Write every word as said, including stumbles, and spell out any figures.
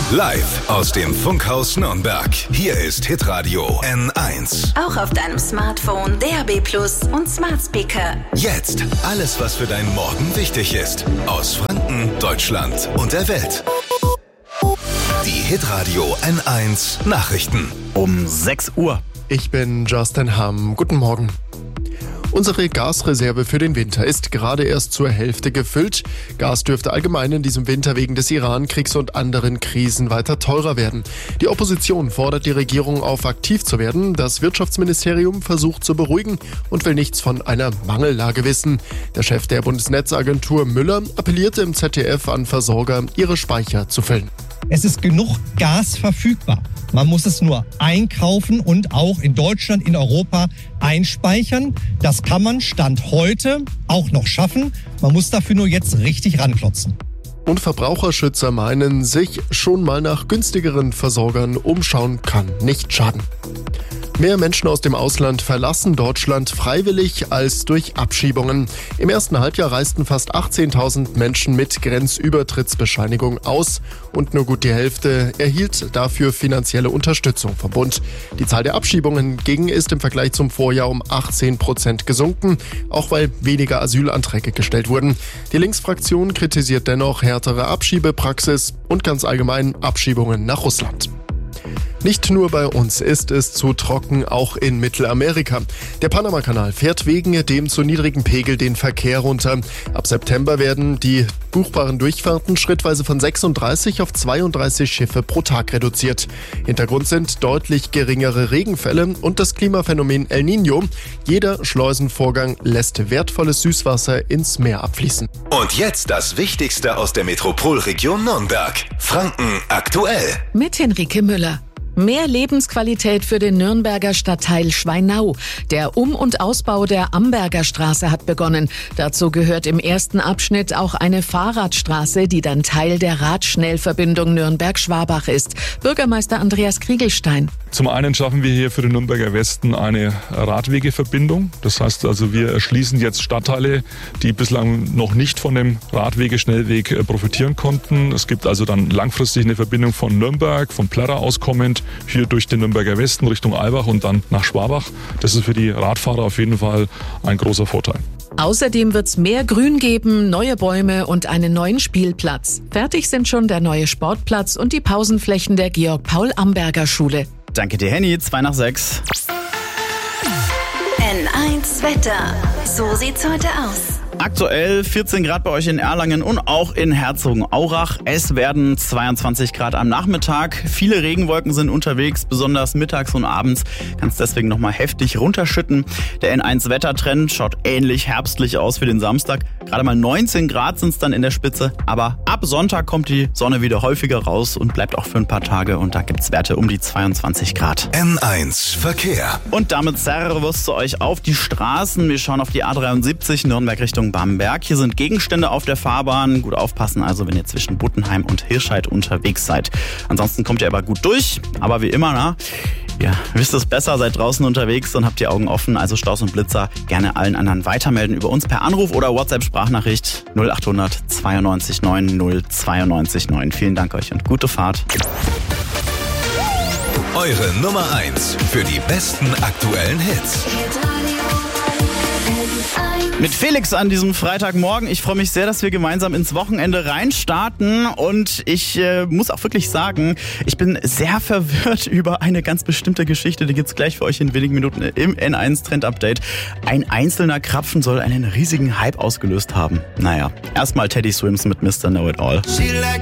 Live aus dem Funkhaus Nürnberg. Hier ist Hitradio N eins. Auch auf deinem Smartphone, D A B Plus und Smart Speaker. Jetzt alles, was für deinen Morgen wichtig ist. Aus Franken, Deutschland und der Welt. Die Hitradio N eins Nachrichten. Um sechs Uhr. Ich bin Justin Hamm. Guten Morgen. Unsere Gasreserve für den Winter ist gerade erst zur Hälfte gefüllt. Gas dürfte allgemein in diesem Winter wegen des Iran-Kriegs und anderen Krisen weiter teurer werden. Die Opposition fordert die Regierung auf, aktiv zu werden. Das Wirtschaftsministerium versucht zu beruhigen und will nichts von einer Mangellage wissen. Der Chef der Bundesnetzagentur Müller appellierte im Z D F an Versorger, ihre Speicher zu füllen. Es ist genug Gas verfügbar. Man muss es nur einkaufen und auch in Deutschland, in Europa einspeichern. Das kann man Stand heute auch noch schaffen. Man muss dafür nur jetzt richtig ranklotzen. Und Verbraucherschützer meinen, sich schon mal nach günstigeren Versorgern umschauen kann nicht schaden. Mehr Menschen aus dem Ausland verlassen Deutschland freiwillig als durch Abschiebungen. Im ersten Halbjahr reisten fast achtzehntausend Menschen mit Grenzübertrittsbescheinigung aus und nur gut die Hälfte erhielt dafür finanzielle Unterstützung vom Bund. Die Zahl der Abschiebungen hingegen ist im Vergleich zum Vorjahr um achtzehn Prozent gesunken, auch weil weniger Asylanträge gestellt wurden. Die Linksfraktion kritisiert dennoch härtere Abschiebepraxis und ganz allgemein Abschiebungen nach Russland. Nicht nur bei uns ist es zu trocken, auch in Mittelamerika. Der Panama-Kanal fährt wegen dem zu niedrigen Pegel den Verkehr runter. Ab September werden die buchbaren Durchfahrten schrittweise von sechsunddreißig auf zweiunddreißig Schiffe pro Tag reduziert. Hintergrund sind deutlich geringere Regenfälle und das Klimaphänomen El Niño. Jeder Schleusenvorgang lässt wertvolles Süßwasser ins Meer abfließen. Und jetzt das Wichtigste aus der Metropolregion Nürnberg. Franken aktuell. Mit Henrike Müller. Mehr Lebensqualität für den Nürnberger Stadtteil Schweinau. Der Um- und Ausbau der Amberger Straße hat begonnen. Dazu gehört im ersten Abschnitt auch eine Fahrradstraße, die dann Teil der Radschnellverbindung Nürnberg-Schwabach ist. Bürgermeister Andreas Kriegelstein. Zum einen schaffen wir hier für den Nürnberger Westen eine Radwegeverbindung. Das heißt also, wir erschließen jetzt Stadtteile, die bislang noch nicht von dem Radwege-Schnellweg profitieren konnten. Es gibt also dann langfristig eine Verbindung von Nürnberg, von Plärrer aus kommend, hier durch den Nürnberger Westen Richtung Albach und dann nach Schwabach. Das ist für die Radfahrer auf jeden Fall ein großer Vorteil. Außerdem wird es mehr Grün geben, neue Bäume und einen neuen Spielplatz. Fertig sind schon der neue Sportplatz und die Pausenflächen der Georg-Paul-Amberger-Schule. Danke dir, Henny. Zwei nach sechs. N eins Wetter. So sieht's heute aus. Aktuell vierzehn Grad bei euch in Erlangen und auch in Herzogenaurach. Es werden zweiundzwanzig Grad am Nachmittag. Viele Regenwolken sind unterwegs, besonders mittags und abends. Kann es deswegen nochmal heftig runterschütten. Der N eins Wettertrend schaut ähnlich herbstlich aus wie den Samstag. Gerade mal neunzehn Grad sind es dann in der Spitze. Aber ab Sonntag kommt die Sonne wieder häufiger raus und bleibt auch für ein paar Tage. Und da gibt's Werte um die zweiundzwanzig Grad. N eins Verkehr. Und damit Servus zu euch auf die Straßen. Wir schauen auf die A dreiundsiebzig Nürnberg Richtung Bamberg. Hier sind Gegenstände auf der Fahrbahn. Gut aufpassen, also wenn ihr zwischen Buttenheim und Hirscheid unterwegs seid. Ansonsten kommt ihr aber gut durch. Aber wie immer, na, ihr wisst es besser, seid draußen unterwegs und habt die Augen offen. Also Staus und Blitzer gerne allen anderen weitermelden über uns per Anruf oder WhatsApp-Sprachnachricht null achthundert zweiundneunzig neun null zweiundneunzig neun. Vielen Dank euch und gute Fahrt. Eure Nummer eins für die besten aktuellen Hits. Mit Felix an diesem Freitagmorgen. Ich freue mich sehr, dass wir gemeinsam ins Wochenende reinstarten. Und ich äh, muss auch wirklich sagen, ich bin sehr verwirrt über eine ganz bestimmte Geschichte. Die gibt's gleich für euch in wenigen Minuten im N eins Trend Update. Ein einzelner Krapfen soll einen riesigen Hype ausgelöst haben. Naja, erstmal Teddy Swims mit Mister Know It All.